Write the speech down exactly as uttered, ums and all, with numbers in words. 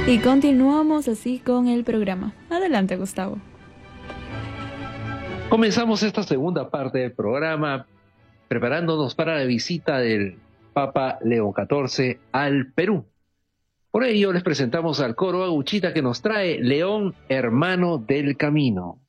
Y continuamos así con el programa. Adelante, Gustavo. Comenzamos esta segunda parte del programa preparándonos para la visita del Papa León catorce al Perú. Por ello les presentamos al coro Aguchita que nos trae León, hermano del camino.